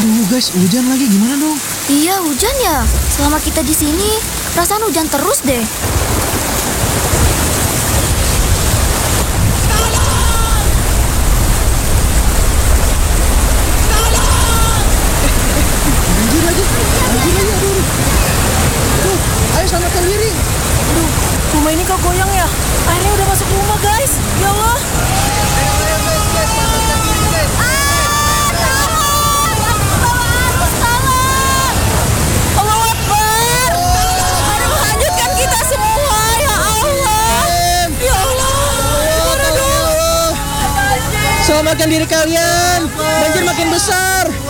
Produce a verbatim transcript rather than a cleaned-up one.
Aduh guys, hujan lagi, gimana dong? Iya, hujan ya. Selama kita di sini, perasaan hujan terus deh. Banjir lagi, banjir lagi, aduh. Aduh, ayo selamatkan diri. Aduh, rumah ini kok goyang ya? Airnya udah masuk rumah, guys. Ya Allah. Selamatkan diri kalian, banjir makin besar.